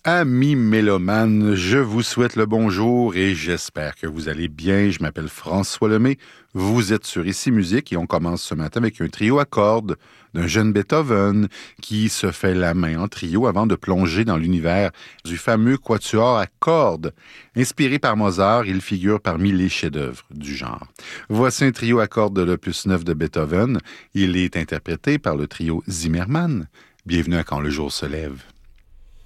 Amis mélomanes, je vous souhaite le bonjour et j'espère que vous allez bien. Je m'appelle François Lemay. Vous êtes sur Ici Musique et on commence ce matin avec un trio à cordes d'un jeune Beethoven qui se fait la main en trio avant de plonger dans l'univers du fameux quatuor à cordes. Inspiré par Mozart, il figure parmi les chefs-d'œuvre du genre. Voici un trio à cordes de l'opus 9 de Beethoven. Il est interprété par le trio Zimmermann. Bienvenue à Quand le jour se lève.